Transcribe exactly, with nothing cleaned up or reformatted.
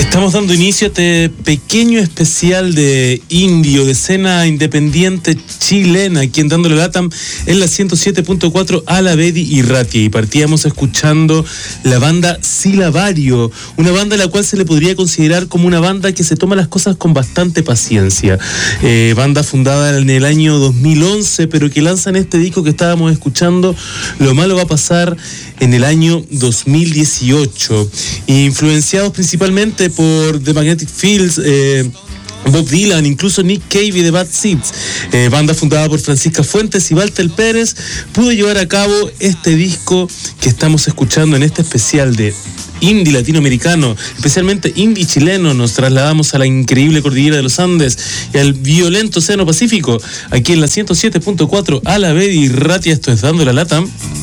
Estamos dando inicio a este pequeño especial de indio, de escena independiente chilena, aquí en Dándole Latam en la ciento siete punto cuatro Alavedi y Ratia. Y partíamos escuchando la banda Silabario, una banda a la cual se le podría considerar como una banda que se toma las cosas con bastante paciencia. Eh, banda fundada en el año dos mil once, pero que lanzan este disco que estábamos escuchando, Lo Malo Va a Pasar, en el año dos mil dieciocho. Influenciados principalmente por The Magnetic Fields, eh, Bob Dylan, incluso Nick Cave y The Bad Seeds. Eh, banda fundada por Francisca Fuentes y Walter Pérez, pudo llevar a cabo este disco que estamos escuchando en este especial de indie latinoamericano, especialmente indie chileno. Nos trasladamos a la increíble cordillera de los Andes y al violento océano Pacífico, aquí en la ciento siete punto cuatro Alavedi y Ratia. Esto es Dando la Lata.